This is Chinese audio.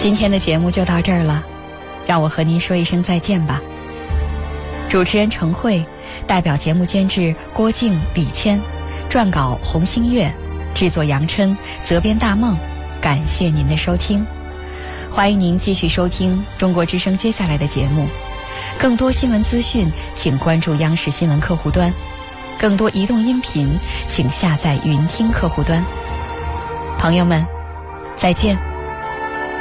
今天的节目就到这儿了，让我和您说一声再见吧。主持人程慧，代表节目监制郭静、李谦，撰稿洪星月，制作杨琛，责编大梦。感谢您的收听，欢迎您继续收听中国之声接下来的节目。更多新闻资讯请关注央视新闻客户端，更多移动音频请下载云听客户端。朋友们，再见。